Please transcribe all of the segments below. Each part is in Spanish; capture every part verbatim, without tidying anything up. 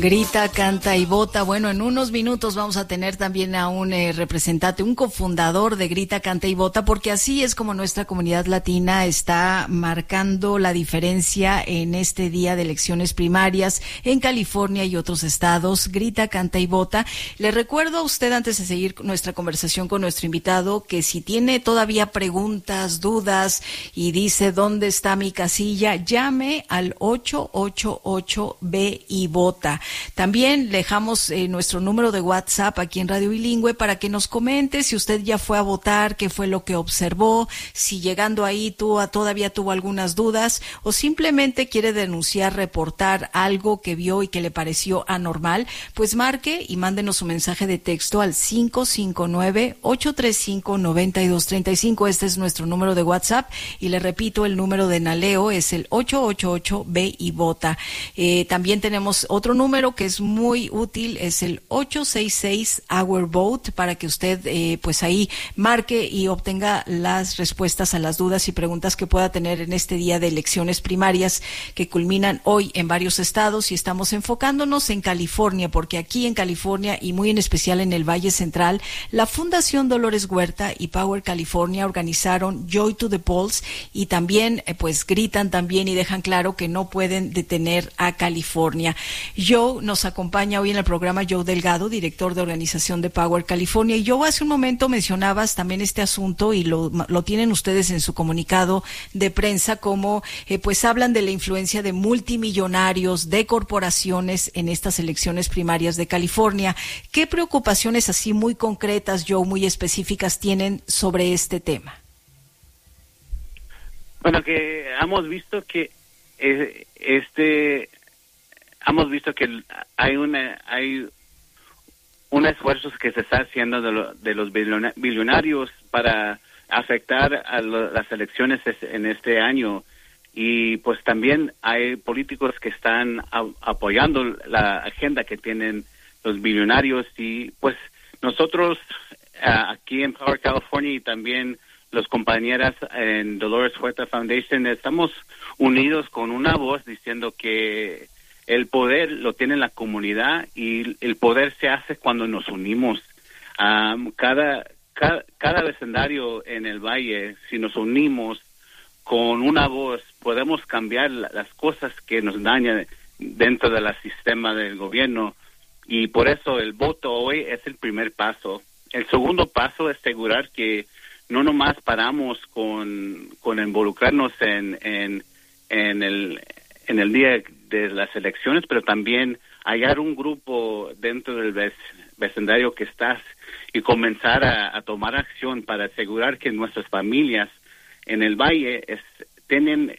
Grita, canta y vota. Bueno, en unos minutos vamos a tener también a un eh, representante, un cofundador de Grita, canta y vota, porque así es como nuestra comunidad latina está marcando la diferencia en este día de elecciones primarias en California y otros estados. Grita, canta y vota. Le recuerdo a usted, antes de seguir nuestra conversación con nuestro invitado, que si tiene todavía preguntas, dudas y dice dónde está mi casilla, llame al ocho ocho ocho B y vota. También dejamos eh, nuestro número de WhatsApp aquí en Radio Bilingüe para que nos comente si usted ya fue a votar, qué fue lo que observó, si llegando ahí tú, todavía tuvo algunas dudas o simplemente quiere denunciar, reportar algo que vio y que le pareció anormal, pues marque y mándenos su mensaje de texto al cinco cinco nueve, ocho tres cinco, nueve dos tres cinco. Este es nuestro número de WhatsApp y le repito, el número de Naleo es el ocho ocho ocho B y vota. Eh, también tenemos otro número que es muy útil, es el ocho seis seis Our Vote, para que usted eh, pues ahí marque y obtenga las respuestas a las dudas y preguntas que pueda tener en este día de elecciones primarias que culminan hoy en varios estados, y estamos enfocándonos en California, porque aquí en California y muy en especial en el Valle Central, la Fundación Dolores Huerta y Power California organizaron Joy to the Polls y también eh, pues gritan también y dejan claro que no pueden detener a California. Joe nos acompaña hoy en el programa, Joe Delgado, director de organización de Power California. Y Joe, hace un momento mencionabas también este asunto y lo, lo tienen ustedes en su comunicado de prensa, como eh, pues hablan de la influencia de multimillonarios, de corporaciones en estas elecciones primarias de California. ¿Qué preocupaciones así muy concretas, Joe, muy específicas tienen sobre este tema? Bueno, que hemos visto que eh, este... Hemos visto que hay una hay un esfuerzo que se está haciendo de, lo, de los billonarios para afectar a lo, las elecciones en este año, y pues también hay políticos que están a, apoyando la agenda que tienen los billonarios, y pues nosotros uh, aquí en Power California y también los compañeras en Dolores Huerta Foundation estamos unidos con una voz diciendo que el poder lo tiene la comunidad y el poder se hace cuando nos unimos. Um, cada, cada, cada vecindario en el valle, si nos unimos con una voz, podemos cambiar la, las cosas que nos dañan dentro del sistema del gobierno. Y por eso el voto hoy es el primer paso. El segundo paso es asegurar que no nomás paramos con, con involucrarnos en, en, en el en el día de las elecciones, pero también hallar un grupo dentro del vec- vecindario que estás y comenzar a, a tomar acción para asegurar que nuestras familias en el valle es, tienen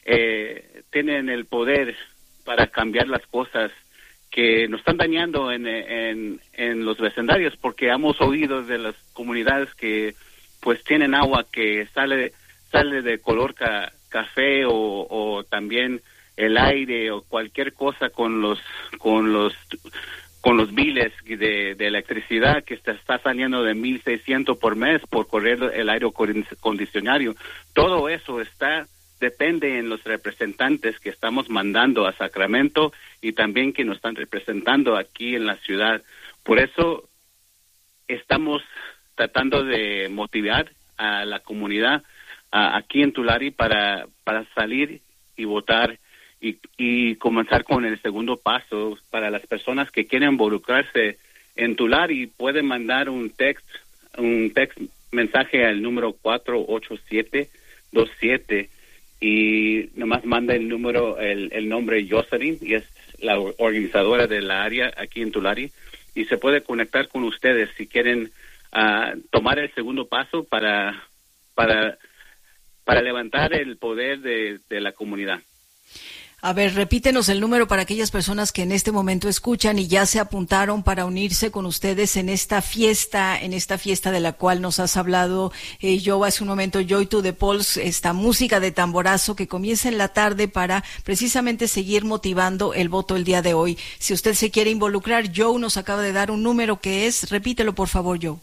eh, tienen el poder para cambiar las cosas que nos están dañando en, en, en los vecindarios, porque hemos oído de las comunidades que pues tienen agua que sale sale de color ca- café o, o también el aire o cualquier cosa con los con los con los biles de, de electricidad que está, está saliendo de mil seiscientos por mes por correr el aire acondicionado. Todo eso está depende en los representantes que estamos mandando a Sacramento y también que nos están representando aquí en la ciudad. Por eso estamos tratando de motivar a la comunidad a, aquí en Tulare para para salir y votar. Y, y comenzar con el segundo paso para las personas que quieren involucrarse en Tulare, y pueden mandar un text, un text mensaje al número cuatro ocho siete dos siete y nomás manda el número, el, el nombre Jocelyn, y es la organizadora de la área aquí en Tulare, y se puede conectar con ustedes si quieren uh, tomar el segundo paso para, para, para levantar el poder de, de la comunidad. A ver, repítenos el número para aquellas personas que en este momento escuchan y ya se apuntaron para unirse con ustedes en esta fiesta, en esta fiesta de la cual nos has hablado, eh, yo hace un momento, Joy to the Polls, esta música de tamborazo que comienza en la tarde para precisamente seguir motivando el voto el día de hoy. Si usted se quiere involucrar, Joe nos acaba de dar un número que es, repítelo por favor, Joe.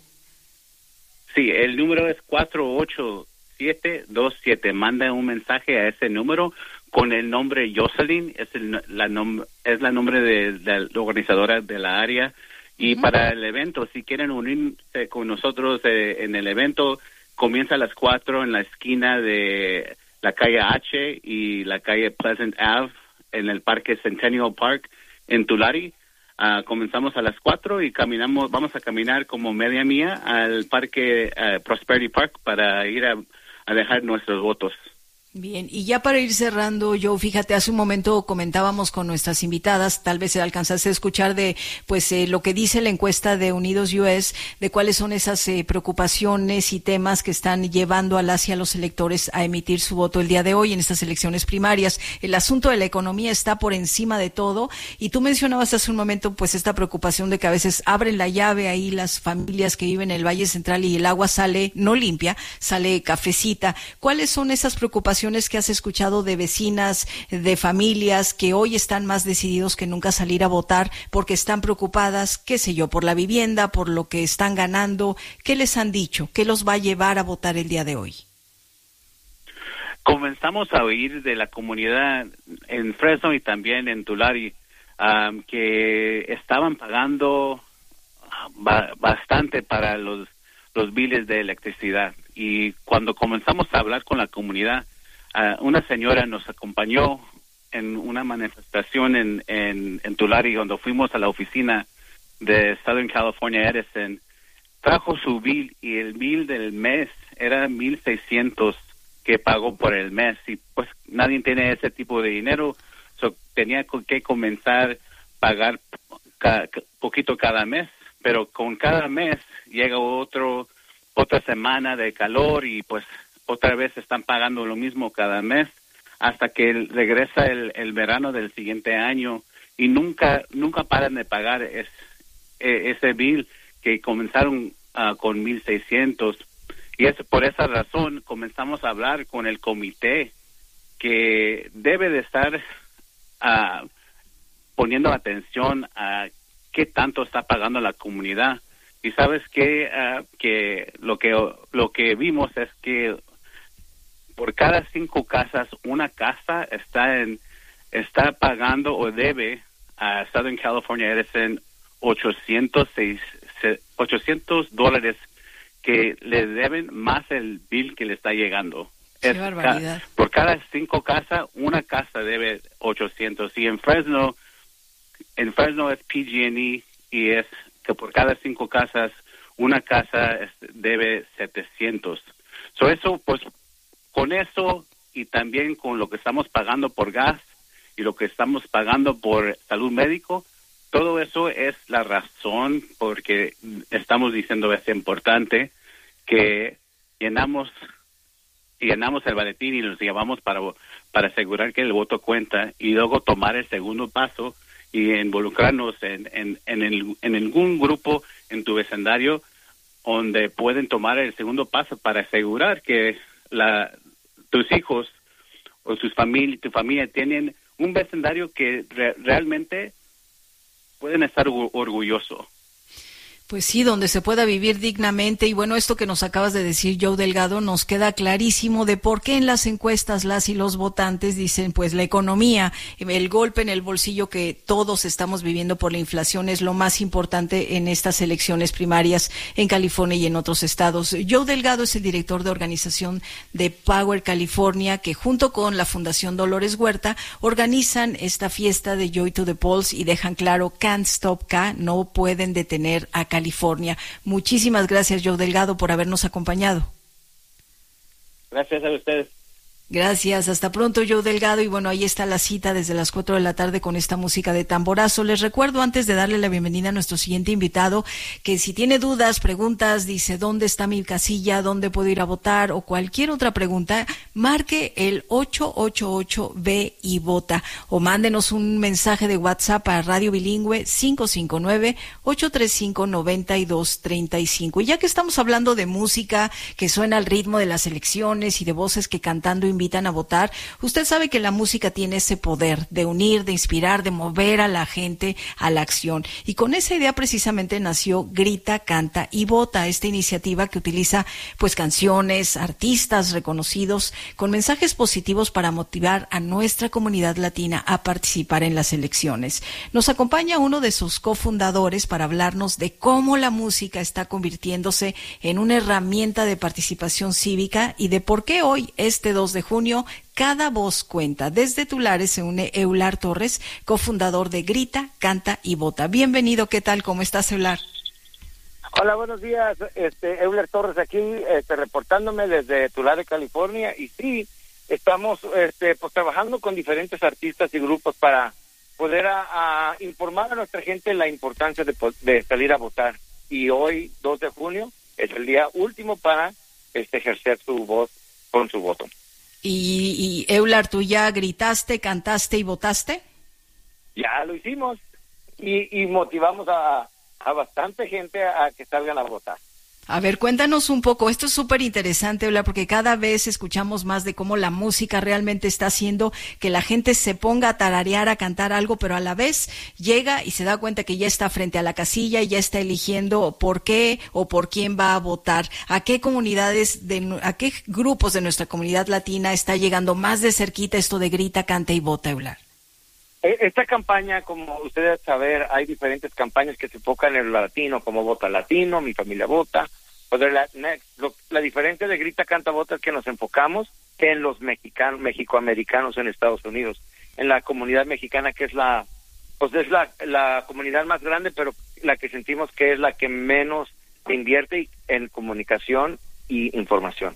Sí, el número es cuatro ocho siete dos siete. Manda un mensaje a ese número con el nombre Jocelyn, es el, la nom es la nombre de, de la organizadora de la área. Y uh-huh. para el evento, si quieren unirse con nosotros eh, en el evento, comienza a las cuatro en la esquina de la calle H y la calle Pleasant Ave en el Parque Centennial Park en Tulare. Uh, comenzamos a las cuatro y caminamos, vamos a caminar como media mía al Parque uh, Prosperity Park para ir a, a dejar nuestros votos. Bien, y ya para ir cerrando, yo fíjate, hace un momento comentábamos con nuestras invitadas, tal vez alcanzaste a escuchar de pues eh, lo que dice la encuesta de Unidos U S, de cuáles son esas eh, preocupaciones y temas que están llevando a las y a los electores a emitir su voto el día de hoy en estas elecciones primarias. El asunto de la economía está por encima de todo, y tú mencionabas hace un momento pues esta preocupación de que a veces abren la llave ahí las familias que viven en el Valle Central y el agua sale no limpia, sale cafecita. ¿Cuáles son esas preocupaciones que has escuchado de vecinas, de familias que hoy están más decididos que nunca a salir a votar porque están preocupadas, qué sé yo, por la vivienda, por lo que están ganando? ¿Qué les han dicho? ¿Qué los va a llevar a votar el día de hoy? Comenzamos a oír de la comunidad en Fresno y también en Tulare um, que estaban pagando ba- bastante para los, los biles de electricidad. Y cuando comenzamos a hablar con la comunidad, Uh, una señora nos acompañó en una manifestación en, en, en Tulare, cuando fuimos a la oficina de Southern California Edison. Trajo su bill y el bill del mes era mil seiscientos que pagó por el mes, y pues nadie tiene ese tipo de dinero, so tenía que comenzar a pagar ca poquito cada mes, pero con cada mes llega otro otra semana de calor y pues otra vez están pagando lo mismo cada mes hasta que regresa el, el verano del siguiente año, y nunca nunca paran de pagar es, ese bill que comenzaron uh, con mil seiscientos. Y es por esa razón comenzamos a hablar con el comité que debe de estar uh, poniendo atención a qué tanto está pagando la comunidad. Y sabes que uh, que lo que lo que vimos es que por cada cinco casas, una casa está en está pagando o debe a Southern California Edison ochocientos dólares que le deben más el bill que le está llegando. Qué es barbaridad. Ca por cada cinco casas, una casa debe ochocientos. Y en Fresno, en Fresno es P G and E, y es que por cada cinco casas, una casa es, debe setecientos. So eso, pues, con eso y también con lo que estamos pagando por gas y lo que estamos pagando por salud médico, todo eso es la razón porque estamos diciendo es importante que llenamos llenamos el boletín y los llevamos para para asegurar que el voto cuenta, y luego tomar el segundo paso y involucrarnos en en en, el, en algún grupo en tu vecindario donde pueden tomar el segundo paso para asegurar que la tus hijos o sus familia, tu familia tienen un vecindario que re realmente pueden estar orgullosos. Pues sí, donde se pueda vivir dignamente. Y bueno, esto que nos acabas de decir, Joe Delgado, nos queda clarísimo de por qué en las encuestas las y los votantes dicen, pues la economía, el golpe en el bolsillo que todos estamos viviendo por la inflación es lo más importante en estas elecciones primarias en California y en otros estados. Joe Delgado es el director de organización de Power California, que junto con la Fundación Dolores Huerta organizan esta fiesta de Joy to the Polls y dejan claro, Can't Stop K, no pueden detener a California. California. Muchísimas gracias, Joe Delgado, por habernos acompañado. Gracias a ustedes. Gracias, hasta pronto, Joe Delgado. Y bueno, ahí está la cita desde las cuatro de la tarde con esta música de tamborazo. Les recuerdo, antes de darle la bienvenida a nuestro siguiente invitado, que si tiene dudas, preguntas, dice dónde está mi casilla, dónde puedo ir a votar o cualquier otra pregunta, marque el ocho ocho ocho ve y vota o mándenos un mensaje de WhatsApp a Radio Bilingüe cinco cinco nueve, ocho tres cinco, nueve dos tres cinco. Y ya que estamos hablando de música que suena al ritmo de las elecciones y de voces que cantando invitan a votar. Usted sabe que la música tiene ese poder de unir, de inspirar, de mover a la gente a la acción. Y con esa idea precisamente nació Grita, Canta y Vota, esta iniciativa que utiliza pues canciones, artistas reconocidos con mensajes positivos para motivar a nuestra comunidad latina a participar en las elecciones. Nos acompaña uno de sus cofundadores para hablarnos de cómo la música está convirtiéndose en una herramienta de participación cívica y de por qué hoy, este dos de junio, cada voz cuenta. Desde Tulares se une Eular Torres, cofundador de Grita, Canta y Vota. Bienvenido, ¿qué tal? ¿Cómo estás, Eular? Hola, buenos días. Este, Eular Torres aquí, este, reportándome desde Tulares, California, y sí, estamos este, pues, trabajando con diferentes artistas y grupos para poder a, a informar a nuestra gente la importancia de, de salir a votar. Y hoy, dos de junio, es el día último para este, ejercer su voz con su voto. Y, y Eular, ¿tú ya gritaste, cantaste y votaste? Ya lo hicimos y, y motivamos a, a bastante gente a, a que salgan a votar. A ver, cuéntanos un poco, esto es súper interesante, Eular, porque cada vez escuchamos más de cómo la música realmente está haciendo que la gente se ponga a tararear, a cantar algo, pero a la vez llega y se da cuenta que ya está frente a la casilla y ya está eligiendo por qué o por quién va a votar. ¿A qué comunidades, de, a qué grupos de nuestra comunidad latina está llegando más de cerquita esto de Grita, Canta y Vota, Eular? Esta campaña, como ustedes saben, hay diferentes campañas que se enfocan en lo latino, como Vota Latino, Mi Familia Vota, Poder Latinx. Lo, la diferencia de Grita, Canta, Vota es que nos enfocamos en los mexicanos, mexicoamericanos en Estados Unidos, en la comunidad mexicana, que es la, pues es la, la comunidad más grande, pero la que sentimos que es la que menos invierte en comunicación y información.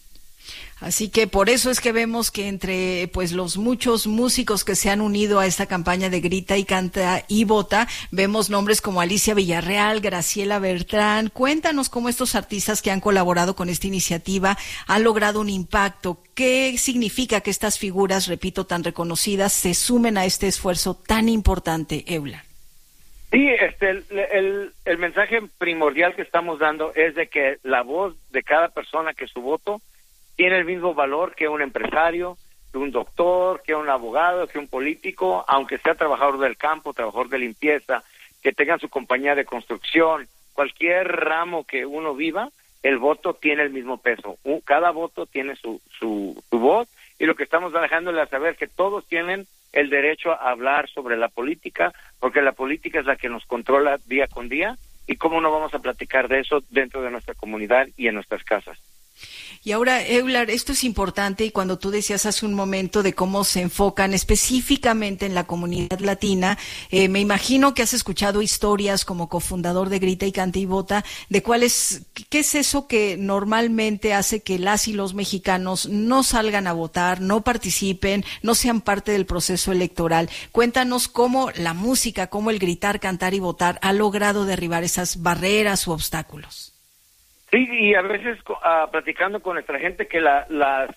Así que por eso es que vemos que entre pues los muchos músicos que se han unido a esta campaña de Grita y Canta y Vota, vemos nombres como Alicia Villarreal, Graciela Bertrán. Cuéntanos cómo estos artistas que han colaborado con esta iniciativa han logrado un impacto. ¿Qué significa que estas figuras, repito, tan reconocidas, se sumen a este esfuerzo tan importante, Eular? Sí, este, el, el, el mensaje primordial que estamos dando es de que la voz de cada persona, que su voto tiene el mismo valor que un empresario, que un doctor, que un abogado, que un político, aunque sea trabajador del campo, trabajador de limpieza, que tengan su compañía de construcción, cualquier ramo que uno viva, el voto tiene el mismo peso. Cada voto tiene su, su, su voz, y lo que estamos dejándole a saber que todos tienen el derecho a hablar sobre la política, porque la política es la que nos controla día con día, y cómo no vamos a platicar de eso dentro de nuestra comunidad y en nuestras casas. Y ahora, Eular, esto es importante, y cuando tú decías hace un momento de cómo se enfocan específicamente en la comunidad latina, eh, me imagino que has escuchado historias como cofundador de Grita y Canta y Vota, de cuál es, qué es eso que normalmente hace que las y los mexicanos no salgan a votar, no participen, no sean parte del proceso electoral. Cuéntanos cómo la música, cómo el gritar, cantar y votar ha logrado derribar esas barreras u obstáculos. Sí, y a veces uh, platicando con nuestra gente que la, la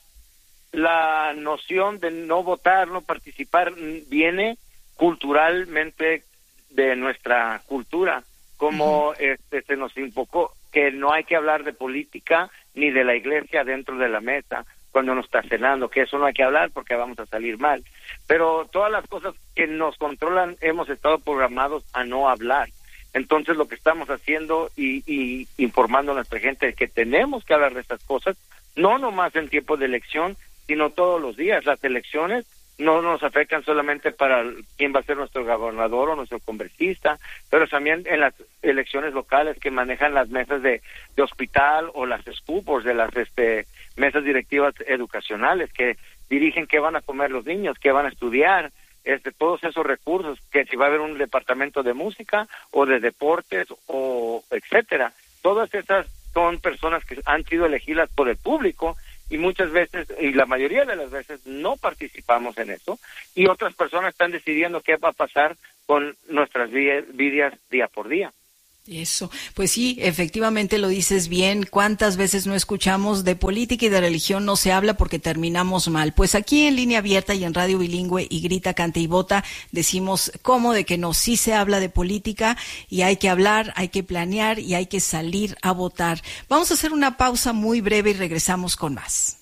la noción de no votar, no participar, viene culturalmente de nuestra cultura, como uh-huh. este se nos invocó que no hay que hablar de política ni de la iglesia dentro de la mesa cuando uno está cenando, que eso no hay que hablar porque vamos a salir mal. Pero todas las cosas que nos controlan hemos estado programados a no hablar. Entonces lo que estamos haciendo y, y informando a nuestra gente es que tenemos que hablar de estas cosas, no nomás en tiempo de elección, sino todos los días. Las elecciones no nos afectan solamente para quién va a ser nuestro gobernador o nuestro congresista, pero también en las elecciones locales que manejan las mesas de, de hospital o las escupos de las este, mesas directivas educacionales que dirigen qué van a comer los niños, qué van a estudiar. Este, todos esos recursos, que si va a haber un departamento de música o de deportes o etcétera, todas esas son personas que han sido elegidas por el público y muchas veces, y la mayoría de las veces, no participamos en eso, y otras personas están decidiendo qué va a pasar con nuestras vidas día por día. Eso, pues sí, efectivamente lo dices bien. ¿Cuántas veces no escuchamos de política y de religión no se habla porque terminamos mal? Pues aquí en Línea Abierta y en Radio Bilingüe y Grita, Canta y Vota decimos cómo de que no, sí se habla de política y hay que hablar, hay que planear y hay que salir a votar. Vamos a hacer una pausa muy breve y regresamos con más.